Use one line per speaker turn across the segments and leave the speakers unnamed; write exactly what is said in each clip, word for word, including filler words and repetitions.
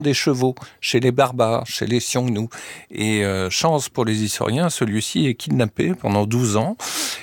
des chevaux chez les barbares, chez les Xiongnu. Et euh, chance pour les historiens, celui-ci est kidnappé pendant douze ans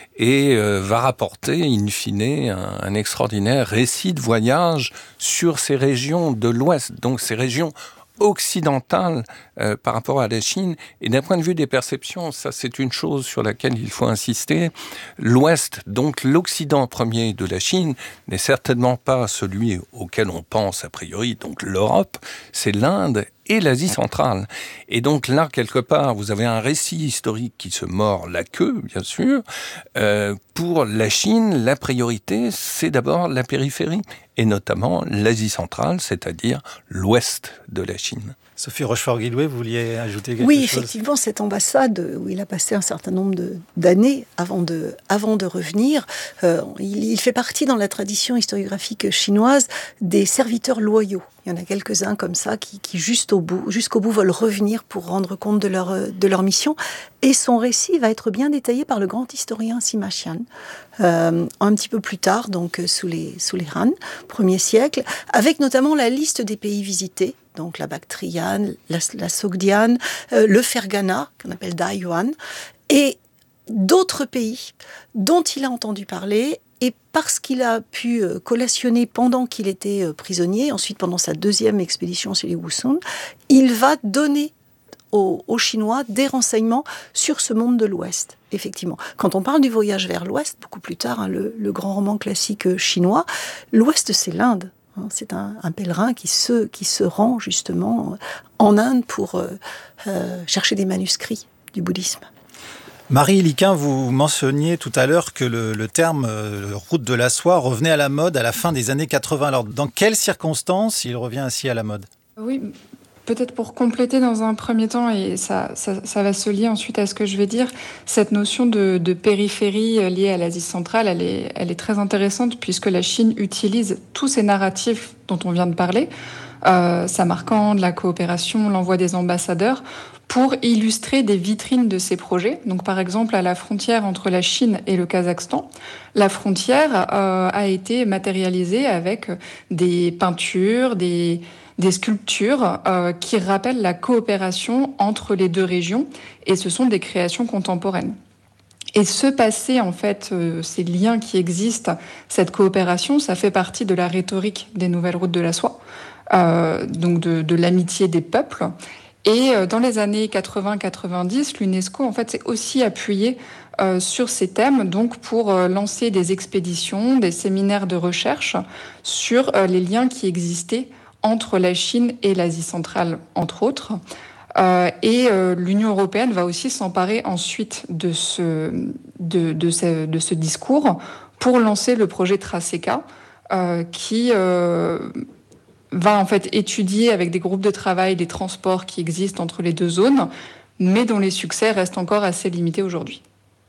et euh, va rapporter in fine un, un extraordinaire récit de voyage sur ces régions de l'Ouest, donc ces régions occidentale euh, par rapport à la Chine. Et d'un point de vue des perceptions, ça c'est une chose sur laquelle il faut insister. L'Ouest, donc l'Occident premier de la Chine, n'est certainement pas celui auquel on pense a priori, donc l'Europe, c'est l'Inde et l'Asie centrale. Et donc là, quelque part, vous avez un récit historique qui se mord la queue, bien sûr. Euh, pour la Chine, la priorité, c'est d'abord la périphérie, et notamment l'Asie centrale, c'est-à-dire l'ouest de la Chine.
Sophie Rochefort-Guillouet, vous vouliez ajouter quelque
oui,
chose ?
Oui, effectivement, cette ambassade où il a passé un certain nombre de, d'années avant de, avant de revenir, euh, il, il fait partie dans la tradition historiographique chinoise des serviteurs loyaux. Il y en a quelques-uns comme ça qui, qui juste au bout, jusqu'au bout veulent revenir pour rendre compte de leur, de leur mission. Et son récit va être bien détaillé par le grand historien Sima Qian, euh, un petit peu plus tard, donc sous les, sous les Han, premier siècle, avec notamment la liste des pays visités, donc la Bactriane, la, la Sogdiane, euh, le Ferghana, qu'on appelle Daiyuan, et d'autres pays dont il a entendu parler. Et parce qu'il a pu collationner pendant qu'il était prisonnier, ensuite pendant sa deuxième expédition chez les Wusong, il va donner aux, aux Chinois des renseignements sur ce monde de l'Ouest, effectivement. Quand on parle du voyage vers l'Ouest, beaucoup plus tard, hein, le, le grand roman classique chinois, l'Ouest c'est l'Inde. C'est un, un pèlerin qui se, qui se rend justement en Inde pour euh, euh, chercher des manuscrits du bouddhisme.
Marie Iliquin, vous mentionniez tout à l'heure que le, le terme euh, route de la soie revenait à la mode à la fin des années quatre-vingts. Alors, dans quelles circonstances il revient ainsi à la mode ?
Oui, peut-être pour compléter dans un premier temps, et ça, ça, ça va se lier ensuite à ce que je vais dire, cette notion de, de périphérie liée à l'Asie centrale, elle est, elle est très intéressante puisque la Chine utilise tous ces narratifs dont on vient de parler, euh, Samarcande, la coopération, l'envoi des ambassadeurs, pour illustrer des vitrines de ces projets. Donc, par exemple, à la frontière entre la Chine et le Kazakhstan, la frontière euh, a été matérialisée avec des peintures, des, des sculptures euh, qui rappellent la coopération entre les deux régions, et ce sont des créations contemporaines. Et ce passé, en fait, euh, ces liens qui existent, cette coopération, ça fait partie de la rhétorique des nouvelles routes de la soie, euh, donc de, de l'amitié des peuples. Et dans les années quatre-vingts quatre-vingt-dix, l'UNESCO en fait s'est aussi appuyé euh, sur ces thèmes, donc pour euh, lancer des expéditions, des séminaires de recherche sur euh, les liens qui existaient entre la Chine et l'Asie centrale, entre autres. Euh, et euh, l'Union européenne va aussi s'emparer ensuite de ce, de, de ce, de ce discours pour lancer le projet Traseca, euh, qui euh, va en fait étudier avec des groupes de travail les transports qui existent entre les deux zones, mais dont les succès restent encore assez limités aujourd'hui.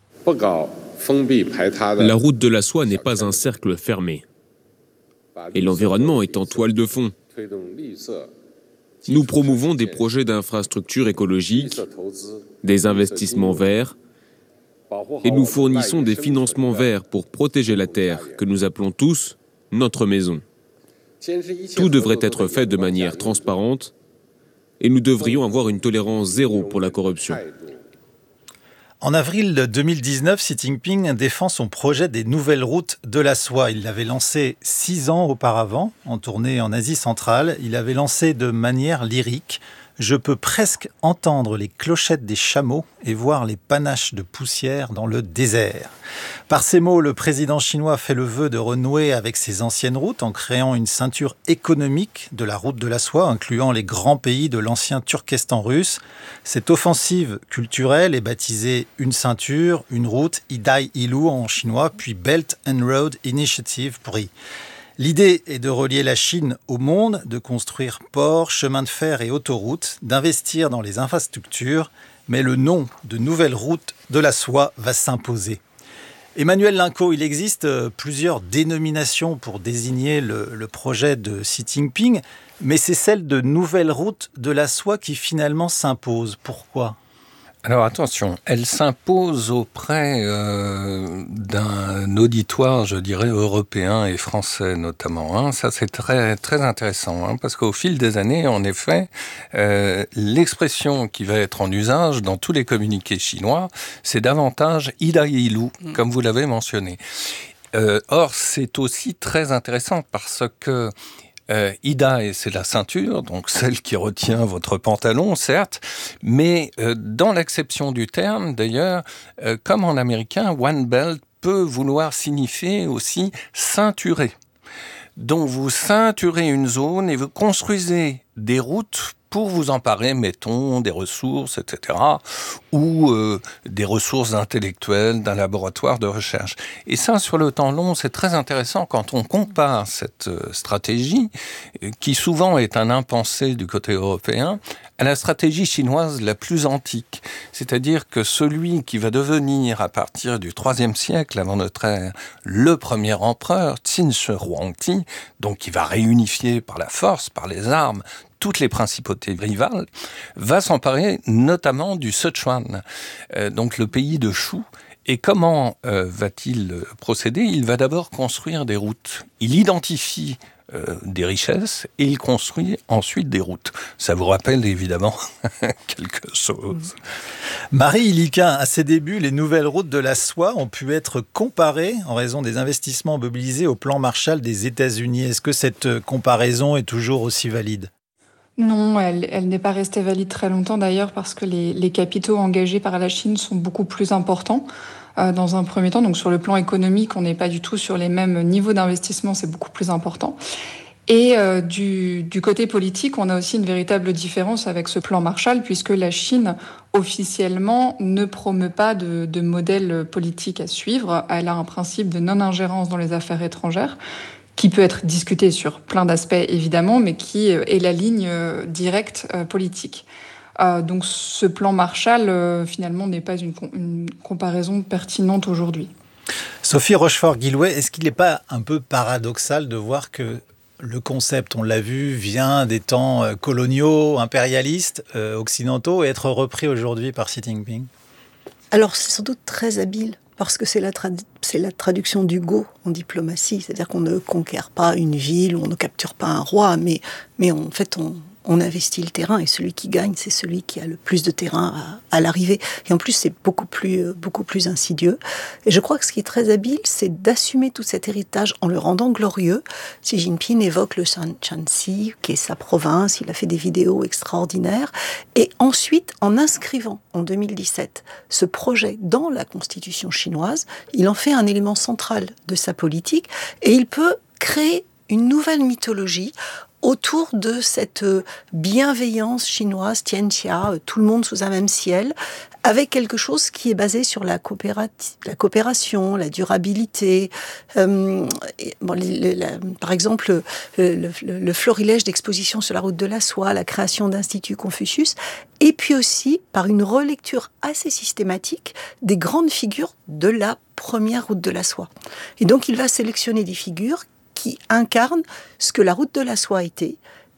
La route de la soie n'est pas un cercle fermé. Et l'environnement est en toile de fond. Nous promouvons des projets d'infrastructures écologiques, des investissements verts, et nous fournissons des financements verts pour protéger la terre, que nous appelons tous notre maison. Tout devrait être fait de manière transparente et nous devrions avoir une tolérance zéro pour la corruption.
En avril deux mille dix-neuf, Xi Jinping défend son projet des nouvelles routes de la soie. Il l'avait lancé six ans auparavant, en tournée en Asie centrale. Il avait lancé de manière lyrique « Je peux presque entendre les clochettes des chameaux et voir les panaches de poussière dans le désert ». Par ces mots, le président chinois fait le vœu de renouer avec ses anciennes routes en créant une ceinture économique de la route de la soie, incluant les grands pays de l'ancien Turkestan russe. Cette offensive culturelle est baptisée une ceinture, une route, Idai Ilu en chinois, puis Belt and Road Initiative pour I. L'idée est de relier la Chine au monde, de construire ports, chemins de fer et autoroutes, d'investir dans les infrastructures, mais le nom de nouvelle route de la soie va s'imposer. Emmanuel Linco, il existe plusieurs dénominations pour désigner le, le projet de Xi Jinping, mais c'est celle de nouvelle route de la soie qui finalement s'impose. Pourquoi ?
Alors attention, elle s'impose auprès euh, d'un auditoire, je dirais, européen et français notamment. Hein. Ça, c'est très, très intéressant, hein, parce qu'au fil des années, en effet, euh, l'expression qui va être en usage dans tous les communiqués chinois, c'est davantage « Ida Ilu », mmh. comme vous l'avez mentionné. Euh, or, c'est aussi très intéressant parce que Euh, Ida, c'est la ceinture, donc celle qui retient votre pantalon, certes, mais euh, dans l'acception du terme, d'ailleurs, euh, comme en américain, one belt peut vouloir signifier aussi ceinturer. Donc vous ceinturez une zone et vous construisez des routes pour vous emparer, mettons, des ressources, et cetera, ou euh, des ressources intellectuelles d'un laboratoire de recherche. Et ça, sur le temps long, c'est très intéressant quand on compare cette euh, stratégie, qui souvent est un impensé du côté européen, à la stratégie chinoise la plus antique. C'est-à-dire que celui qui va devenir, à partir du troisième siècle avant notre ère, le premier empereur, Qin Shi Huangdi, donc qui va réunifier par la force, par les armes, toutes les principautés rivales, va s'emparer notamment du Sichuan, euh, donc le pays de Shu. Et comment euh, va-t-il procéder ? Il va d'abord construire des routes. Il identifie euh, des richesses et il construit ensuite des routes. Ça vous rappelle évidemment quelque chose.
Marie Iliquin, à ses débuts, les nouvelles routes de la soie ont pu être comparées en raison des investissements mobilisés au plan Marshall des États-Unis. Est-ce que cette comparaison est toujours aussi valide ?
Non, elle, elle n'est pas restée valide très longtemps d'ailleurs parce que les, les capitaux engagés par la Chine sont beaucoup plus importants euh, dans un premier temps. Donc sur le plan économique, on n'est pas du tout sur les mêmes niveaux d'investissement, c'est beaucoup plus important. Et euh, du, du côté politique, on a aussi une véritable différence avec ce plan Marshall puisque la Chine, officiellement, ne promeut pas de, de modèle politique à suivre. Elle a un principe de non-ingérence dans les affaires étrangères, qui peut être discuté sur plein d'aspects, évidemment, mais qui est la ligne directe euh, politique. Euh, donc ce plan Marshall, euh, finalement, n'est pas une, une comparaison pertinente aujourd'hui.
Sophie Rochefort-Guillouet, est-ce qu'il n'est pas un peu paradoxal de voir que le concept, on l'a vu, vient des temps coloniaux, impérialistes, euh, occidentaux, et être repris aujourd'hui par Xi Jinping ?
Alors, c'est sans doute très habile. Parce que c'est la, trad- c'est la traduction du go en diplomatie. C'est-à-dire qu'on ne conquiert pas une ville ou on ne capture pas un roi, mais, mais en fait, on, on investit le terrain et celui qui gagne, c'est celui qui a le plus de terrain à, à l'arrivée. Et en plus, c'est beaucoup plus, beaucoup plus insidieux. Et je crois que ce qui est très habile, c'est d'assumer tout cet héritage en le rendant glorieux. Xi Jinping évoque le Shanxi, qui est sa province. Il a fait des vidéos extraordinaires. Et ensuite, en inscrivant en deux mille dix-sept ce projet dans la constitution chinoise, il en fait un élément central de sa politique et il peut créer une nouvelle mythologie autour de cette bienveillance chinoise, tianxia, tout le monde sous un même ciel, avec quelque chose qui est basé sur la, coopérat- la coopération, la durabilité. Euh, et, bon, les, les, la, par exemple, le, le, le florilège d'expositions sur la route de la soie, la création d'Institut Confucius, et puis aussi par une relecture assez systématique des grandes figures de la première route de la soie. Et donc, il va sélectionner des figures qui incarne ce que la route de la soie a été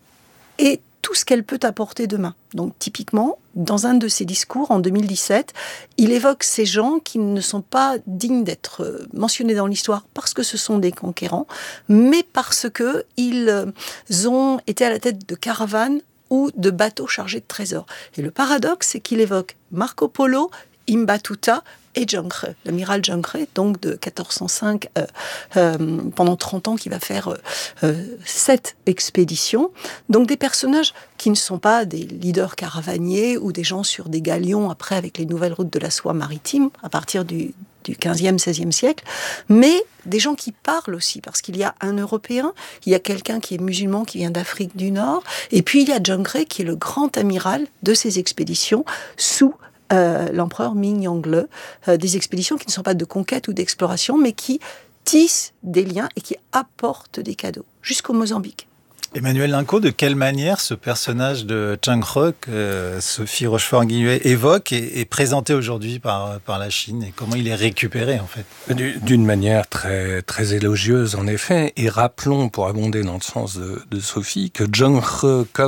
et tout ce qu'elle peut apporter demain. Donc typiquement, dans un de ses discours en deux mille dix-sept, il évoque ces gens qui ne sont pas dignes d'être mentionnés dans l'histoire parce que ce sont des conquérants, mais parce qu'ils ont été à la tête de caravanes ou de bateaux chargés de trésors. Et le paradoxe, c'est qu'il évoque Marco Polo, Ibn Battuta et Zheng He, l'amiral Zheng He, donc de quatorze cent cinq, euh, euh, pendant trente ans, qui va faire euh, sept expéditions. Donc des personnages qui ne sont pas des leaders caravaniers ou des gens sur des galions, après avec les nouvelles routes de la soie maritime, à partir du, du quinzième, seizième siècle, mais des gens qui parlent aussi, parce qu'il y a un Européen, il y a quelqu'un qui est musulman, qui vient d'Afrique du Nord, et puis il y a Zheng He, qui est le grand amiral de ces expéditions, sous Euh, l'empereur Ming Yangle, euh, des expéditions qui ne sont pas de conquête ou d'exploration, mais qui tissent des liens et qui apportent des cadeaux, jusqu'au Mozambique.
Emmanuel Linco, de quelle manière ce personnage de Zheng He que euh, Sophie Rochefort-Guillouet évoque est, est présenté aujourd'hui par, par la Chine et comment il est récupéré en fait ?
D'une manière très, très élogieuse en effet, et rappelons, pour abonder dans le sens de, de Sophie, que Zheng He, comme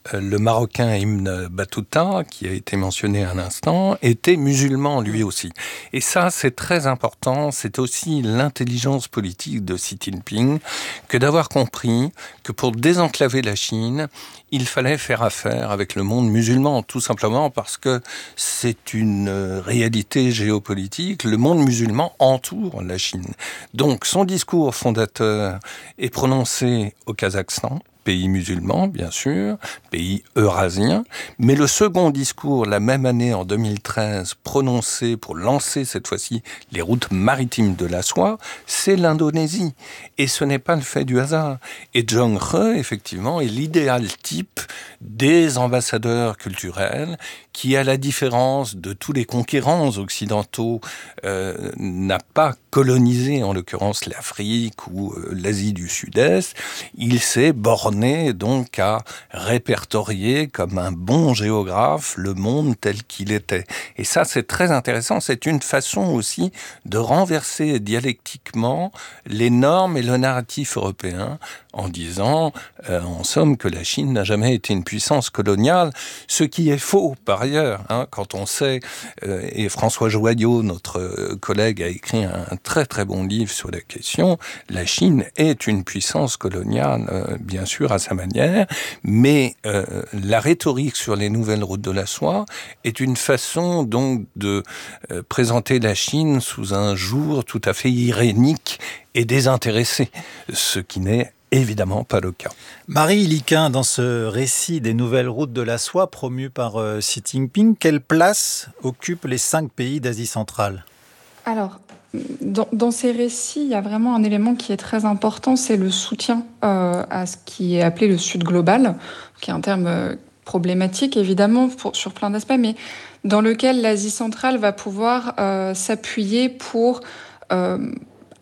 le Marocain Ibn Battuta, qui a été mentionné à l'instant, était musulman lui aussi. Et ça, c'est très important. C'est aussi l'intelligence politique de Xi Jinping que d'avoir compris que pour désenclaver la Chine, il fallait faire affaire avec le monde musulman, tout simplement parce que c'est une réalité géopolitique. Le monde musulman entoure la Chine. Donc, son discours fondateur est prononcé au Kazakhstan, pays musulman, bien sûr, pays eurasien. Mais le second discours, la même année, en deux mille treize, prononcé pour lancer cette fois-ci les routes maritimes de la soie, c'est l'Indonésie. Et ce n'est pas le fait du hasard. Et Zheng He, effectivement, est l'idéal type des ambassadeurs culturels qui, à la différence de tous les conquérants occidentaux, euh, n'a pas colonisé, en l'occurrence, l'Afrique ou euh, l'Asie du Sud-Est. Il s'est borné donc à répertorier comme un bon géographe le monde tel qu'il était. Et ça, c'est très intéressant. C'est une façon aussi de renverser dialectiquement les normes et le narratif européen en disant, euh, en somme, que la Chine n'a jamais été une puissance coloniale, ce qui est faux par ailleurs, hein, quand on sait, euh, et François Joyot, notre euh, collègue, a écrit un, un très très bon livre sur la question, la Chine est une puissance coloniale, euh, bien sûr, à sa manière, mais euh, la rhétorique sur les nouvelles routes de la soie est une façon donc de euh, présenter la Chine sous un jour tout à fait irénique et désintéressé, ce qui n'est évidemment pas le cas.
Marie Iliquin, dans ce récit des nouvelles routes de la soie promu par euh, Xi Jinping, quelle place occupent les cinq pays d'Asie centrale ?
Alors, dans, dans ces récits, il y a vraiment un élément qui est très important, c'est le soutien euh, à ce qui est appelé le Sud global, qui est un terme euh, problématique évidemment pour, sur plein d'aspects, mais dans lequel l'Asie centrale va pouvoir euh, s'appuyer pour euh,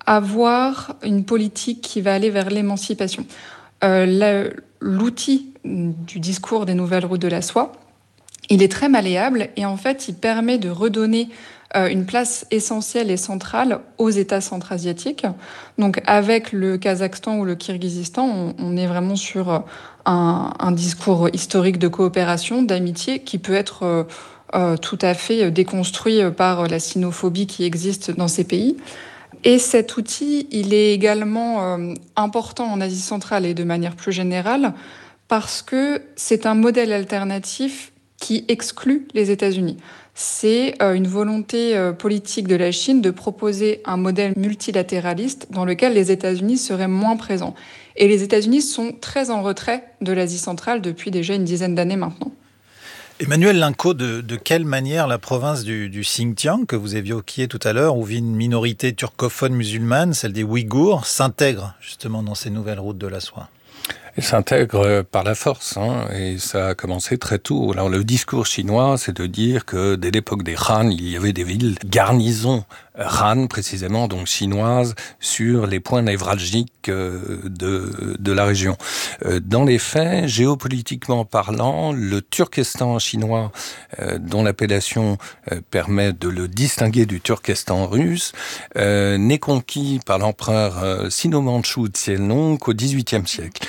avoir une politique qui va aller vers l'émancipation. Euh, la, l'outil du discours des nouvelles routes de la soie, il est très malléable et en fait, il permet de redonner euh, une place essentielle et centrale aux États centra-asiatiques. Donc, avec le Kazakhstan ou le Kirghizistan, on, on est vraiment sur un, un discours historique de coopération, d'amitié, qui peut être euh, euh, tout à fait déconstruit par la sinophobie qui existe dans ces pays. Et cet outil, il est également euh, important en Asie centrale et de manière plus générale parce que c'est un modèle alternatif qui exclut les États-Unis. C'est euh, une volonté euh, politique de la Chine de proposer un modèle multilatéraliste dans lequel les États-Unis seraient moins présents. Et les États-Unis sont très en retrait de l'Asie centrale depuis déjà une dizaine d'années maintenant.
Emmanuel Linco, de, de quelle manière la province du, du Xinjiang, que vous évoquiez tout à l'heure, où vit une minorité turcophone musulmane, celle des Ouïghours, s'intègre justement dans ces nouvelles routes de la soie ?
Elle s'intègre par la force, hein, et ça a commencé très tôt. Alors le discours chinois, c'est de dire que dès l'époque des Han, il y avait des villes garnisons Han, précisément, donc chinoises, sur les points névralgiques de, de la région. Dans les faits, géopolitiquement parlant, le Turkestan chinois, dont l'appellation permet de le distinguer du Turkestan russe, n'est conquis par l'empereur sino-mandchou Xianlong qu'au dix-huitième siècle.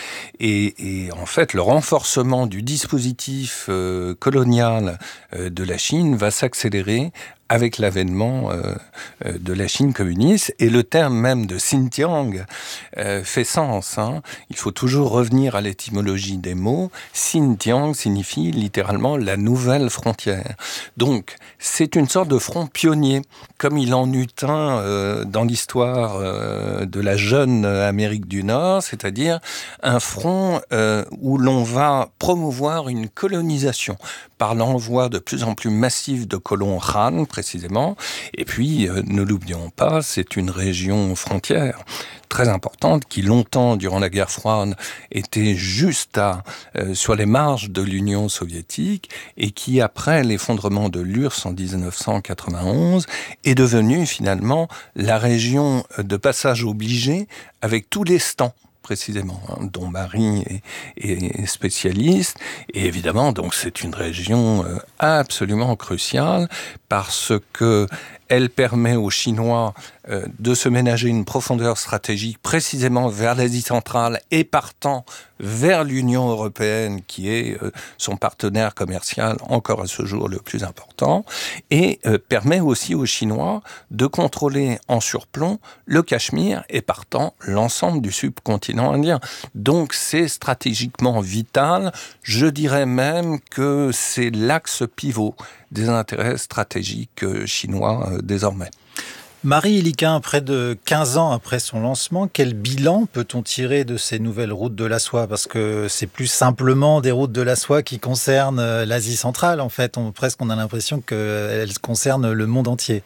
Et, et en fait, le renforcement du dispositif euh, colonial euh, de la Chine va s'accélérer avec l'avènement euh, euh, de la Chine communiste. Et le terme même de Xinjiang euh, fait sens. Hein. Il faut toujours revenir à l'étymologie des mots. Xinjiang signifie littéralement la nouvelle frontière. Donc, c'est une sorte de front pionnier, comme il en eut un euh, dans l'histoire euh, de la jeune Amérique du Nord, c'est-à-dire un front euh, où l'on va promouvoir une colonisation par l'envoi de plus en plus massif de colons Han, précisément. Et puis, euh, ne l'oublions pas, c'est une région frontière très importante qui, longtemps, durant la guerre froide, était juste à, euh, sur les marges de l'Union soviétique et qui, après l'effondrement de l'U R S S en dix-neuf cent quatre-vingt-onze, est devenue finalement la région de passage obligé avec tous les stans, précisément, hein, dont Marie est, est spécialiste. Et évidemment, donc, c'est une région euh, absolument cruciale parce que Elle permet aux Chinois euh, de se ménager une profondeur stratégique précisément vers l'Asie centrale et partant vers l'Union européenne qui est euh, son partenaire commercial encore à ce jour le plus important et euh, permet aussi aux Chinois de contrôler en surplomb le Cachemire et partant l'ensemble du subcontinent indien. Donc c'est stratégiquement vital. Je dirais même que c'est l'axe pivot des intérêts stratégiques chinois euh, désormais.
Marie Iliquin, près de quinze ans après son lancement, quel bilan peut-on tirer de ces nouvelles routes de la soie ? Parce que c'est plus simplement des routes de la soie qui concernent l'Asie centrale. En fait, on, presque on a l'impression qu'elles concernent le monde entier.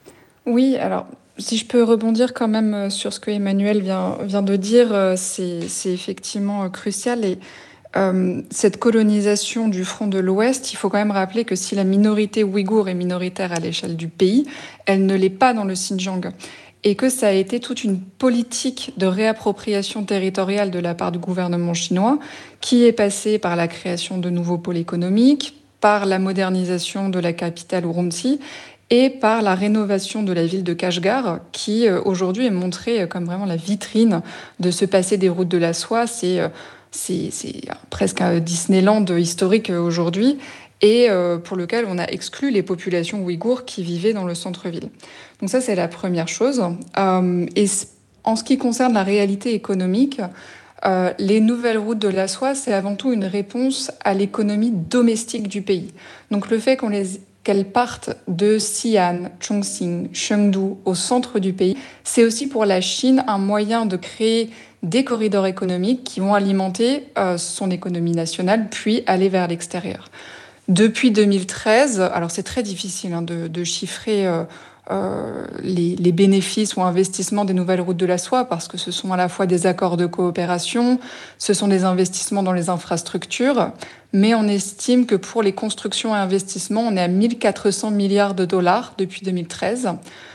Oui, alors si je peux rebondir quand même sur ce que Emmanuel vient, vient de dire, c'est, c'est effectivement crucial. Et Euh, cette colonisation du front de l'Ouest, il faut quand même rappeler que si la minorité ouïghour est minoritaire à l'échelle du pays, elle ne l'est pas dans le Xinjiang. Et que ça a été toute une politique de réappropriation territoriale de la part du gouvernement chinois qui est passée par la création de nouveaux pôles économiques, par la modernisation de la capitale Urumqi et par la rénovation de la ville de Kashgar qui euh, aujourd'hui est montrée comme vraiment la vitrine de ce passé des routes de la soie. C'est euh, C'est, c'est presque un Disneyland historique aujourd'hui et euh, pour lequel on a exclu les populations ouïghours qui vivaient dans le centre-ville. Donc ça, c'est la première chose. Euh, et en ce qui concerne la réalité économique, euh, les nouvelles routes de la soie, c'est avant tout une réponse à l'économie domestique du pays. Donc le fait qu'on les qu'elles partent de Xi'an, Chongqing, Chengdu, au centre du pays, c'est aussi pour la Chine un moyen de créer des corridors économiques qui vont alimenter euh, son économie nationale, puis aller vers l'extérieur. Depuis deux mille treize, alors c'est très difficile hein, de, de chiffrer euh, euh, les, les bénéfices ou investissements des nouvelles routes de la soie, parce que ce sont à la fois des accords de coopération, ce sont des investissements dans les infrastructures, mais on estime que pour les constructions et investissements, on est à mille quatre cents milliards de dollars depuis deux mille treize.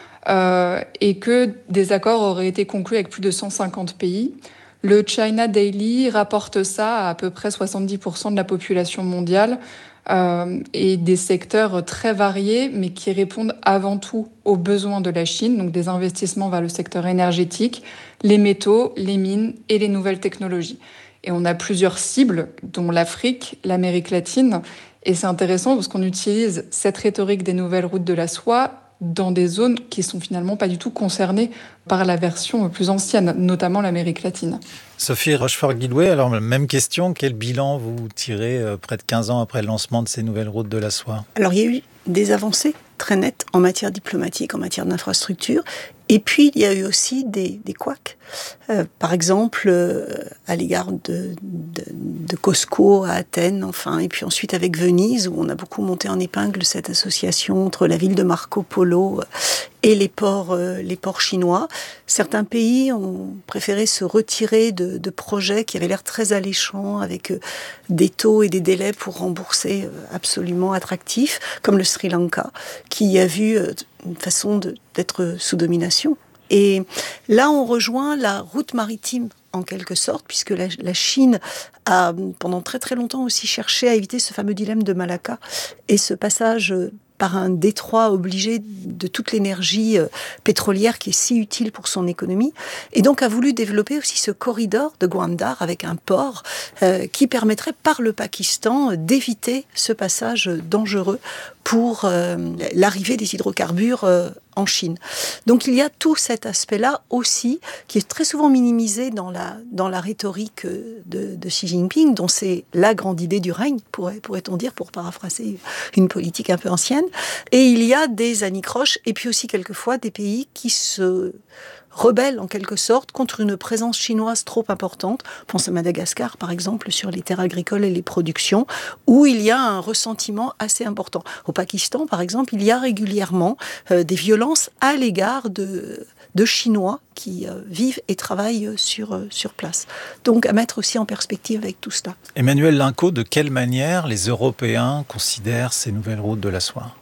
Euh, et que des accords auraient été conclus avec plus de cent cinquante pays. Le China Daily rapporte ça à à peu près soixante-dix pour cent de la population mondiale euh, et des secteurs très variés, mais qui répondent avant tout aux besoins de la Chine, donc des investissements vers le secteur énergétique, les métaux, les mines et les nouvelles technologies. Et on a plusieurs cibles, dont l'Afrique, l'Amérique latine, et c'est intéressant parce qu'on utilise cette rhétorique des nouvelles routes de la soie dans des zones qui sont finalement pas du tout concernées par la version plus ancienne, notamment l'Amérique latine.
Sophie Rochefort-Guillouet, alors même question, quel bilan vous tirez euh, près de quinze ans après le lancement de ces nouvelles routes de la soie ?
Alors il y a eu des avancées très nettes en matière diplomatique, en matière d'infrastructure, et puis il y a eu aussi des, des couacs. Euh, par exemple, euh, à l'égard de, de, de Cosco à Athènes, enfin, et puis ensuite avec Venise, où on a beaucoup monté en épingle cette association entre la ville de Marco Polo et les ports, euh, les ports chinois. Certains pays ont préféré se retirer de, de projets qui avaient l'air très alléchants, avec euh, des taux et des délais pour rembourser euh, absolument attractifs, comme le Sri Lanka, qui a vu euh, une façon de, d'être sous domination. Et là, on rejoint la route maritime, en quelque sorte, puisque la, la Chine a, pendant très très longtemps aussi, cherché à éviter ce fameux dilemme de Malacca et ce passage par un détroit obligé de toute l'énergie pétrolière qui est si utile pour son économie, et donc a voulu développer aussi ce corridor de Gwadar avec un port euh, qui permettrait par le Pakistan d'éviter ce passage dangereux pour euh, l'arrivée des hydrocarbures euh, en Chine. Donc il y a tout cet aspect-là aussi qui est très souvent minimisé dans la, dans la rhétorique de, de Xi Jinping, dont c'est la grande idée du règne, pourrait, pourrait-on dire, pour paraphraser une politique un peu ancienne. Et il y a des anicroches et puis aussi quelquefois des pays qui se rebellent en quelque sorte contre une présence chinoise trop importante. On pense à Madagascar par exemple sur les terres agricoles et les productions, où il y a un ressentiment assez important. Au Pakistan par exemple, il y a régulièrement euh, des violences à l'égard de, de Chinois qui euh, vivent et travaillent sur, euh, sur place. Donc à mettre aussi en perspective avec tout cela.
Emmanuel Linco, de quelle manière les Européens considèrent ces nouvelles routes de la soie ?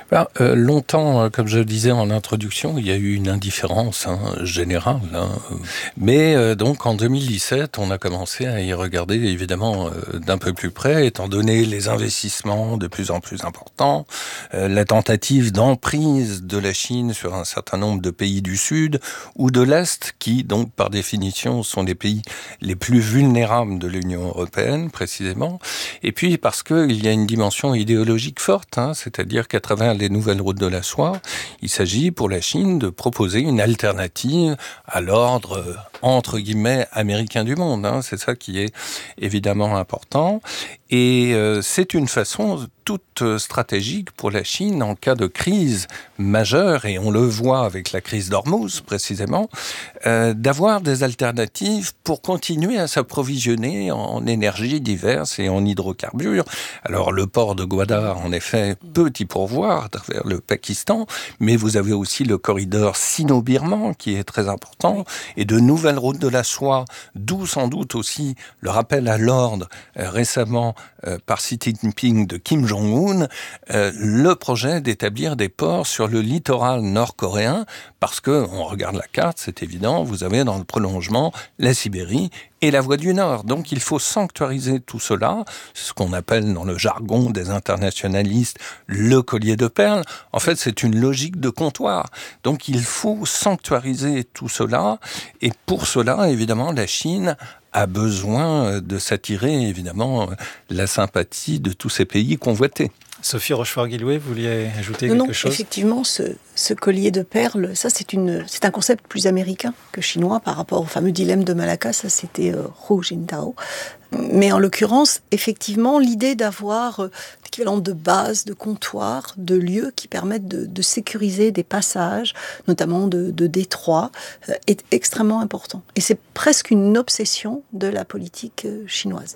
Ben, euh, longtemps, comme je le disais en introduction, il y a eu une indifférence hein, générale. Hein. Mais euh, donc en deux mille dix-sept, on a commencé à y regarder évidemment euh, d'un peu plus près, étant donné les investissements de plus en plus importants, euh, la tentative d'emprise de la Chine sur un certain nombre de pays du Sud ou de l'Est, qui donc par définition sont les pays les plus vulnérables de l'Union européenne précisément. Et puis parce qu'il y a une dimension idéologique forte, hein, c'est-à-dire qu'à travers les nouvelles routes de la soie, il s'agit pour la Chine de proposer une alternative à l'ordre, euh, entre guillemets, américain du monde. Hein. C'est ça qui est évidemment important. Et euh, c'est une façon toute stratégique pour la Chine en cas de crise majeure, et on le voit avec la crise d'Ormuz précisément, euh, d'avoir des alternatives pour continuer à s'approvisionner en énergies diverses et en hydrocarbures. Alors le port de Gwadar, en effet, peut y pourvoir à travers le Pakistan, mais vous avez aussi le corridor sino-birman qui est très important, et de nouvelles routes de la soie, d'où sans doute aussi le rappel à l'ordre euh, récemment euh, par Xi Jinping de Kim Jong-un, euh, le projet d'établir des ports sur le littoral nord-coréen, parce que, on regarde la carte, c'est évident, vous avez dans le prolongement la Sibérie et la voie du Nord. Donc il faut sanctuariser tout cela, ce qu'on appelle dans le jargon des internationalistes le collier de perles. En fait, c'est une logique de comptoir. Donc il faut sanctuariser tout cela, et pour cela, évidemment, la Chine a besoin de s'attirer, évidemment, la sympathie de tous ces pays convoités.
Sophie Rochefort-Guillouet, vous vouliez ajouter
non,
quelque
non,
chose ?
Effectivement, ce, ce collier de perles, ça c'est, une, c'est un concept plus américain que chinois par rapport au fameux dilemme de Malacca, ça c'était euh, Hu Jintao. Mais en l'occurrence, effectivement, l'idée d'avoir euh, l'équivalent de bases, de comptoirs, de lieux qui permettent de, de sécuriser des passages, notamment de, de détroits, euh, est extrêmement important. Et c'est presque une obsession de la politique euh, chinoise.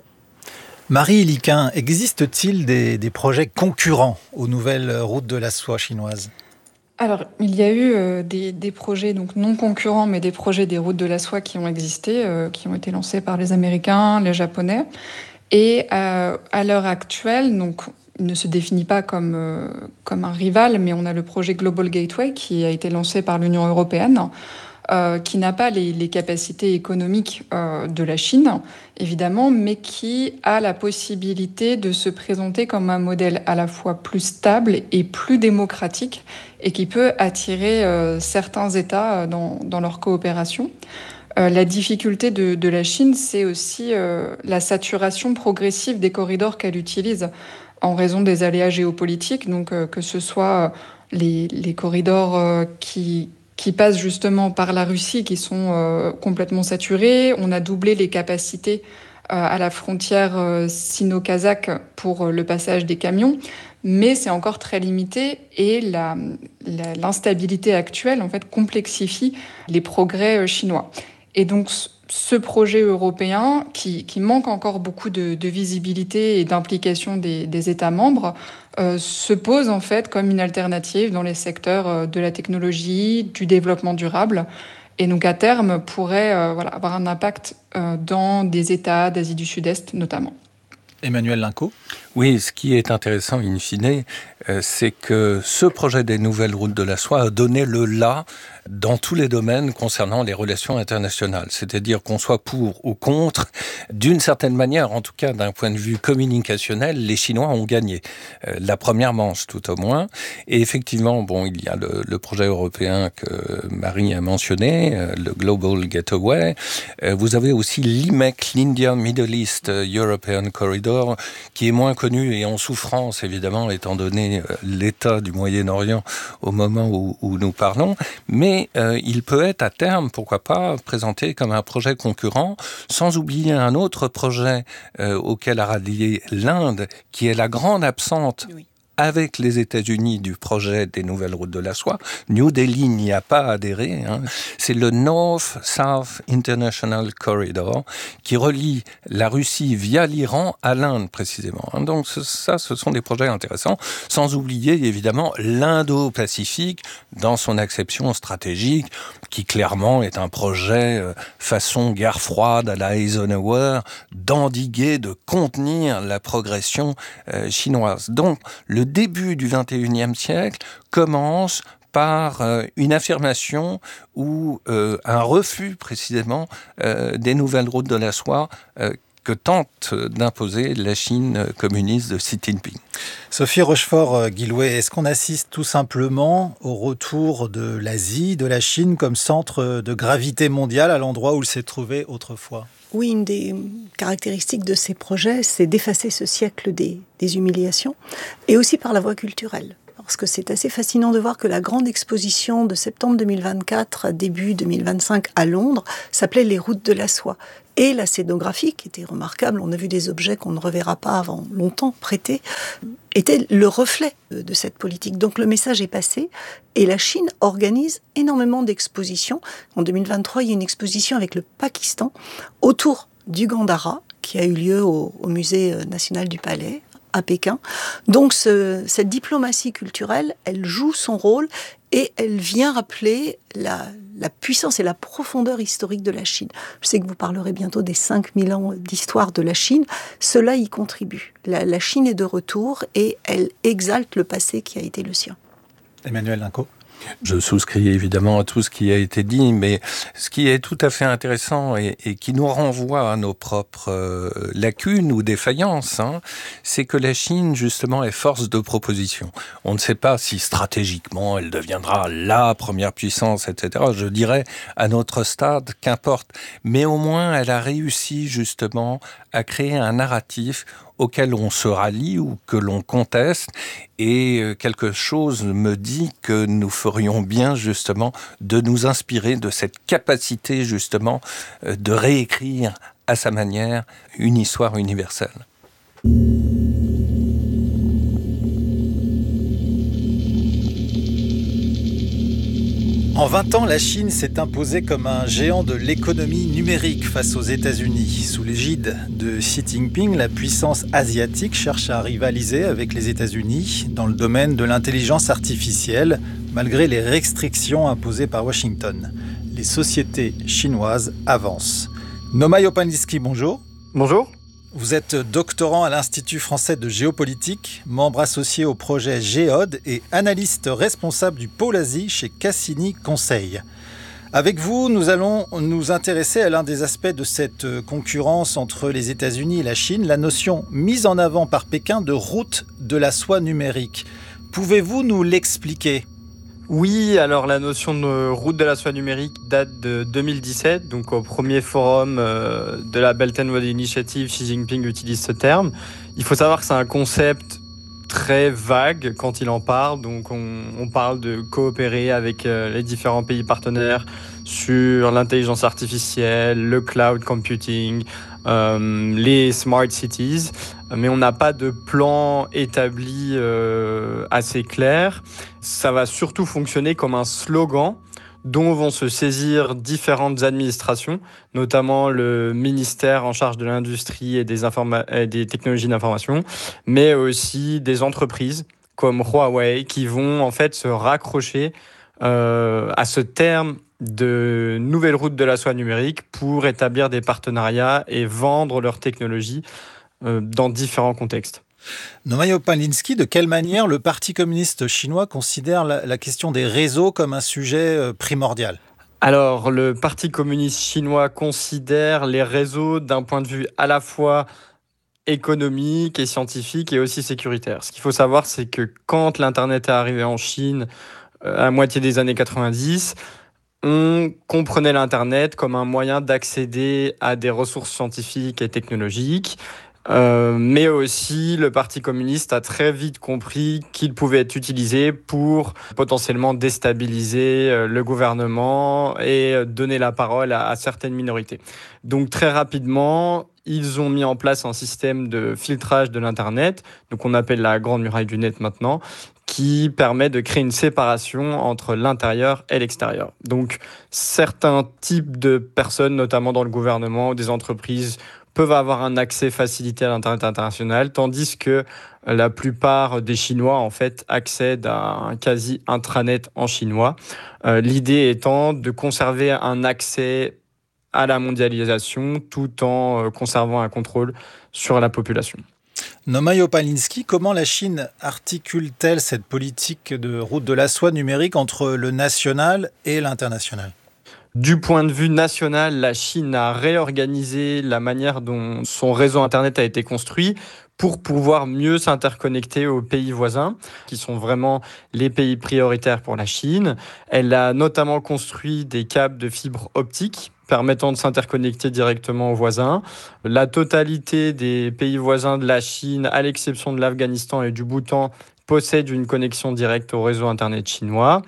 Marie Iliquin, existe-t-il des, des projets concurrents aux nouvelles routes de la soie chinoises ?
Alors, il y a eu euh, des, des projets donc non concurrents, mais des projets des routes de la soie qui ont existé, euh, qui ont été lancés par les Américains, les Japonais. Et euh, à l'heure actuelle, donc, il ne se définit pas comme, euh, comme un rival, mais on a le projet Global Gateway qui a été lancé par l'Union européenne, Euh, qui n'a pas les, les capacités économiques euh, de la Chine, évidemment, mais qui a la possibilité de se présenter comme un modèle à la fois plus stable et plus démocratique, et qui peut attirer euh, certains États dans, dans leur coopération. Euh, la difficulté de, de la Chine, c'est aussi euh, la saturation progressive des corridors qu'elle utilise en raison des aléas géopolitiques, donc euh, que ce soit les, les corridors euh, qui qui passent justement par la Russie, qui sont euh, complètement saturés. On a doublé les capacités euh, à la frontière euh, sino-kazakh pour euh, le passage des camions, mais c'est encore très limité, et la, la, l'instabilité actuelle en fait complexifie les progrès euh, chinois. Et donc ce projet européen, qui, qui manque encore beaucoup de, de visibilité et d'implication des, des États membres, euh, se pose en fait comme une alternative dans les secteurs de la technologie, du développement durable, et donc à terme pourrait euh, voilà, avoir un impact euh, dans des États d'Asie du Sud-Est notamment.
Emmanuel Linco ?
Oui, ce qui est intéressant in fine, euh, c'est que ce projet des nouvelles routes de la soie a donné le là dans tous les domaines concernant les relations internationales. C'est-à-dire qu'on soit pour ou contre, d'une certaine manière, en tout cas d'un point de vue communicationnel, les Chinois ont gagné. Euh, la première manche, tout au moins. Et effectivement, bon, il y a le, le projet européen que Marie a mentionné, euh, le Global Gateway. Euh, vous avez aussi l'I M E C, l'India Middle East European Corridor, qui est moins connu et en souffrance, évidemment, étant donné euh, l'état du Moyen-Orient au moment où, où nous parlons. Mais euh, il peut être à terme, pourquoi pas, présenté comme un projet concurrent, sans oublier un autre projet euh, auquel a rallié l'Inde, qui est la grande absente. Oui. Avec les États-Unis du projet des nouvelles routes de la soie. New Delhi n'y a pas adhéré. Hein. C'est le North-South International Corridor qui relie la Russie via l'Iran à l'Inde précisément. Hein. Donc ça, ce sont des projets intéressants, sans oublier évidemment l'Indo-Pacifique dans son acception stratégique, qui clairement est un projet euh, façon guerre froide à la Eisenhower, d'endiguer, de contenir la progression euh, chinoise. Donc le début du vingt et unième siècle commence par euh, une affirmation ou euh, un refus précisément euh, des nouvelles routes de la soie euh, que tente d'imposer la Chine communiste de Xi Jinping.
Sophie Rochefort-Guillouet, est-ce qu'on assiste tout simplement au retour de l'Asie, de la Chine comme centre de gravité mondiale à l'endroit où il s'est trouvé autrefois ?
Oui, une des caractéristiques de ces projets, c'est d'effacer ce siècle des, des humiliations, et aussi par la voie culturelle. Parce que c'est assez fascinant de voir que la grande exposition de septembre deux mille vingt-quatre à début deux mille vingt-cinq à Londres s'appelait Les routes de la soie. Et la scénographie, qui était remarquable, on a vu des objets qu'on ne reverra pas avant longtemps prêtés, était le reflet de cette politique. Donc le message est passé et la Chine organise énormément d'expositions. En deux mille vingt-trois, il y a une exposition avec le Pakistan autour du Gandhara qui a eu lieu au, au Musée national du Palais à Pékin. Donc ce, cette diplomatie culturelle, elle joue son rôle et elle vient rappeler la, la puissance et la profondeur historique de la Chine. Je sais que vous parlerez bientôt des cinq mille ans d'histoire de la Chine. Cela y contribue. La, la Chine est de retour et elle exalte le passé qui a été le sien.
Emmanuel Linco.
Je souscris évidemment à tout ce qui a été dit, mais ce qui est tout à fait intéressant et, et qui nous renvoie à nos propres euh, lacunes ou défaillances, hein, c'est que la Chine, justement, est force de proposition. On ne sait pas si stratégiquement elle deviendra la première puissance, et cetera. Je dirais, à notre stade, qu'importe. Mais au moins, elle a réussi, justement, à créer un narratif auquel on se rallie ou que l'on conteste, et quelque chose me dit que nous ferions bien justement de nous inspirer de cette capacité justement de réécrire à sa manière une histoire universelle.
En vingt ans, la Chine s'est imposée comme un géant de l'économie numérique face aux États-Unis. Sous l'égide de Xi Jinping, la puissance asiatique cherche à rivaliser avec les États-Unis dans le domaine de l'intelligence artificielle, malgré les restrictions imposées par Washington. Les sociétés chinoises avancent. Nomai Opaniski, bonjour.
Bonjour.
Vous êtes doctorant à l'Institut français de géopolitique, membre associé au projet Géode et analyste responsable du pôle Asie chez Cassini Conseil. Avec vous, nous allons nous intéresser à l'un des aspects de cette concurrence entre les États-Unis et la Chine, la notion mise en avant par Pékin de route de la soie numérique. Pouvez-vous nous l'expliquer ?
Oui, alors la notion de route de la soie numérique date de deux mille dix-sept, donc au premier forum de la Belt and Road Initiative, Xi Jinping utilise ce terme. Il faut savoir que c'est un concept très vague quand il en parle, donc on, on parle de coopérer avec les différents pays partenaires sur l'intelligence artificielle, le cloud computing, euh, les smart cities, mais on n'a pas de plan établi euh, assez clair. Ça va surtout fonctionner comme un slogan dont vont se saisir différentes administrations, notamment le ministère en charge de l'industrie et des, informa- et des technologies d'information, mais aussi des entreprises comme Huawei qui vont en fait se raccrocher euh, à ce terme de nouvelles routes de la soie numérique pour établir des partenariats et vendre leurs technologies euh, dans différents contextes.
Nomai Opaniski, de quelle manière le Parti communiste chinois considère la, la question des réseaux comme un sujet primordial ?
Alors, le Parti communiste chinois considère les réseaux d'un point de vue à la fois économique et scientifique et aussi sécuritaire. Ce qu'il faut savoir, c'est que quand l'Internet est arrivé en Chine à la moitié des années quatre-vingt-dix, on comprenait l'Internet comme un moyen d'accéder à des ressources scientifiques et technologiques. Euh, mais aussi, le Parti communiste a très vite compris qu'il pouvait être utilisé pour potentiellement déstabiliser euh, le gouvernement et donner la parole à, à certaines minorités. Donc très rapidement, ils ont mis en place un système de filtrage de l'Internet, donc on appelle la Grande Muraille du Net maintenant, qui permet de créer une séparation entre l'intérieur et l'extérieur. Donc certains types de personnes, notamment dans le gouvernement ou des entreprises, peuvent avoir un accès facilité à l'Internet international, tandis que la plupart des Chinois, en fait, accèdent à un quasi-intranet en chinois. Euh, l'idée étant de conserver un accès à la mondialisation tout en conservant un contrôle sur la population.
Nomai Opalinski, comment la Chine articule-t-elle cette politique de route de la soie numérique entre le national et l'international ?
Du point de vue national, la Chine a réorganisé la manière dont son réseau Internet a été construit pour pouvoir mieux s'interconnecter aux pays voisins, qui sont vraiment les pays prioritaires pour la Chine. Elle a notamment construit des câbles de fibre optique permettant de s'interconnecter directement aux voisins. La totalité des pays voisins de la Chine, à l'exception de l'Afghanistan et du Bhoutan, possèdent une connexion directe au réseau Internet chinois.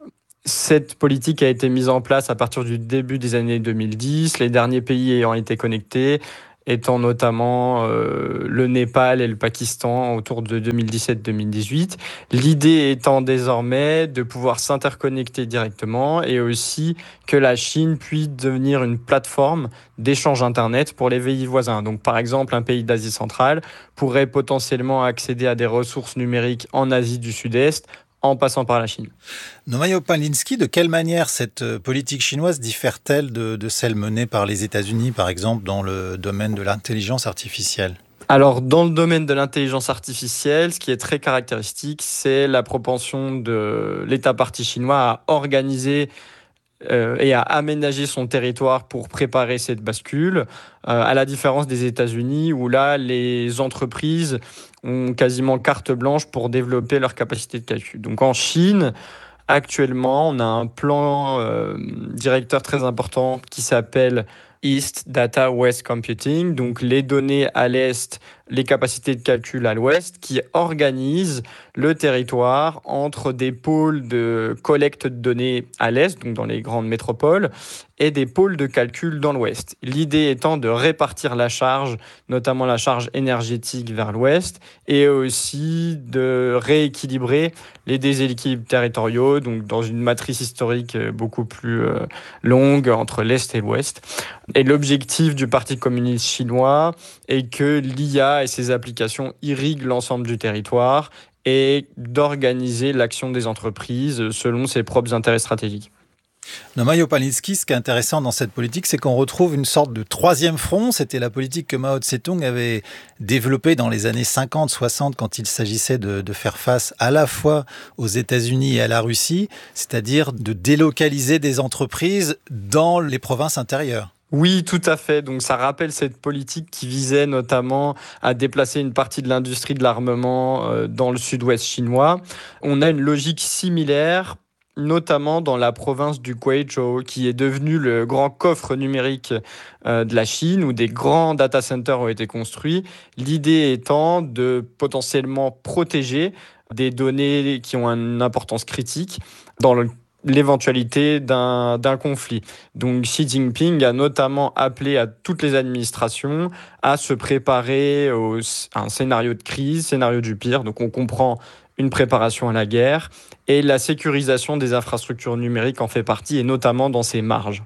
Cette politique a été mise en place à partir du début des années deux mille dix, les derniers pays ayant été connectés étant notamment euh, le Népal et le Pakistan autour de deux mille dix-sept deux mille dix-huit. L'idée étant désormais de pouvoir s'interconnecter directement et aussi que la Chine puisse devenir une plateforme d'échange Internet pour les pays voisins. Donc par exemple, un pays d'Asie centrale pourrait potentiellement accéder à des ressources numériques en Asie du Sud-Est en passant par la Chine.
Nomai Opalinski, de quelle manière cette politique chinoise diffère-t-elle de, de celle menée par les États-Unis, par exemple, dans le domaine de l'intelligence artificielle ?
Alors, dans le domaine de l'intelligence artificielle, ce qui est très caractéristique, c'est la propension de l'État parti chinois à organiser euh, et à aménager son territoire pour préparer cette bascule, euh, à la différence des États-Unis, où là, les entreprises ont quasiment carte blanche pour développer leur capacité de calcul. Donc en Chine, actuellement, on a un plan euh, directeur très important qui s'appelle East Data West Computing, donc les données à l'Est, les capacités de calcul à l'Ouest, qui organise le territoire entre des pôles de collecte de données à l'Est, donc dans les grandes métropoles, et des pôles de calcul dans l'Ouest. L'idée étant de répartir la charge, notamment la charge énergétique vers l'Ouest, et aussi de rééquilibrer les déséquilibres territoriaux, donc dans une matrice historique beaucoup plus euh, longue entre l'Est et l'Ouest. Et l'objectif du Parti communiste chinois est que l'I A et ses applications irriguent l'ensemble du territoire et d'organiser l'action des entreprises selon ses propres intérêts stratégiques.
Nomai Opalinski, ce qui est intéressant dans cette politique, c'est qu'on retrouve une sorte de troisième front. C'était la politique que Mao Tse-tung avait développée dans les années cinquante soixante quand il s'agissait de, de faire face à la fois aux États-Unis et à la Russie, c'est-à-dire de délocaliser des entreprises dans les provinces intérieures.
Oui, tout à fait. Donc ça rappelle cette politique qui visait notamment à déplacer une partie de l'industrie de l'armement euh, dans le sud-ouest chinois. On a une logique similaire, notamment dans la province du Guizhou, qui est devenu le grand coffre numérique euh, de la Chine, où des grands data centers ont été construits. L'idée étant de potentiellement protéger des données qui ont une importance critique dans le l'éventualité d'un, d'un conflit. Donc Xi Jinping a notamment appelé à toutes les administrations à se préparer au, à un scénario de crise, scénario du pire. Donc on comprend une préparation à la guerre et la sécurisation des infrastructures numériques en fait partie, et notamment dans ses marges.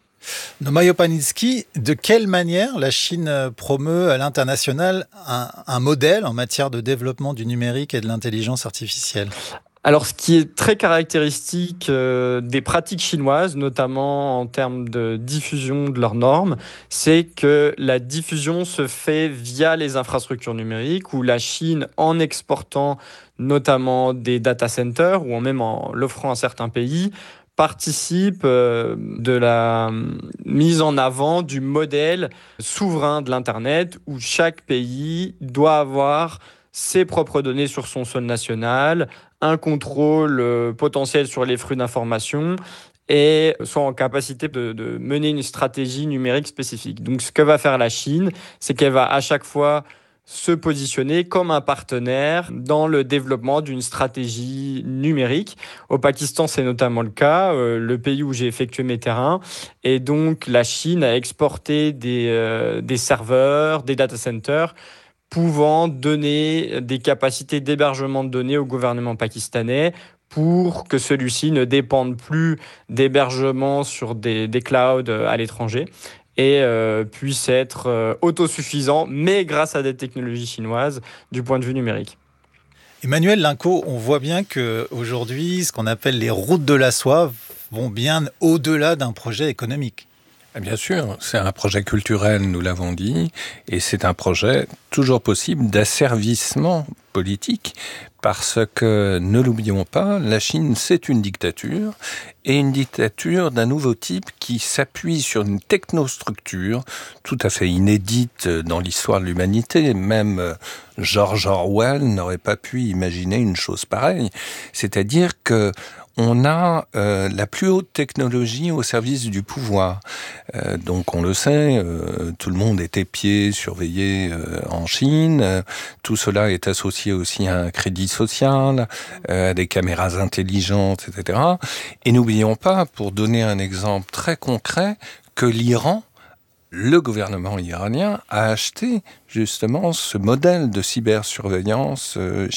Nomai Opalinski, de quelle manière la Chine promeut à l'international un, un modèle en matière de développement du numérique et de l'intelligence artificielle ?
Alors, ce qui est très caractéristique euh, des pratiques chinoises, notamment en termes de diffusion de leurs normes, c'est que la diffusion se fait via les infrastructures numériques, où la Chine, en exportant notamment des data centers, ou même en l'offrant à certains pays, participe euh, de la mise en avant du modèle souverain de l'Internet, où chaque pays doit avoir ses propres données sur son sol national, un contrôle euh, potentiel sur les flux d'informations et soit en capacité de, de mener une stratégie numérique spécifique. Donc ce que va faire la Chine, c'est qu'elle va à chaque fois se positionner comme un partenaire dans le développement d'une stratégie numérique. Au Pakistan, c'est notamment le cas, euh, le pays où j'ai effectué mes terrains. Et donc la Chine a exporté des, euh, des serveurs, des data centers, pouvant donner des capacités d'hébergement de données au gouvernement pakistanais pour que celui-ci ne dépende plus d'hébergement sur des, des clouds à l'étranger et euh, puisse être euh, autosuffisant, mais grâce à des technologies chinoises du point de vue numérique.
Emmanuel Linco, on voit bien qu'aujourd'hui, ce qu'on appelle les routes de la soie vont bien au-delà d'un projet économique.
Bien sûr, c'est un projet culturel, nous l'avons dit, et c'est un projet toujours possible d'asservissement politique, parce que, ne l'oublions pas, la Chine, c'est une dictature, et une dictature d'un nouveau type qui s'appuie sur une technostructure tout à fait inédite dans l'histoire de l'humanité. Même George Orwell n'aurait pas pu imaginer une chose pareille. C'est-à-dire que on a euh, la plus haute technologie au service du pouvoir. Euh, donc on le sait, euh, tout le monde est épié, surveillé euh, en Chine. Euh, tout cela est associé aussi à un crédit social, euh, à des caméras intelligentes, et cetera. Et n'oublions pas, pour donner un exemple très concret, que l'Iran, le gouvernement iranien, a acheté justement ce modèle de cybersurveillance euh,